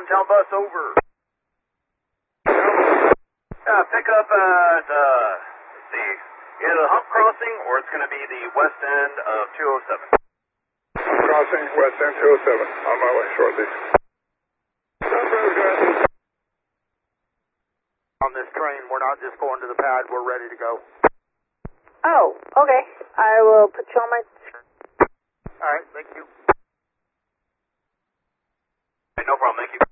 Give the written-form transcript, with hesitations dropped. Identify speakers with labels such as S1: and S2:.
S1: town bus, over. Pick up at, let's see, either the Hump Crossing or it's going to be the west end of 207.
S2: Crossing, west end 207. On my way shortly.
S1: On this train, we're not just going to the pad, we're ready to go.
S3: Oh, okay. I will put you on my...
S1: Alright, thank you. No problem, thank you.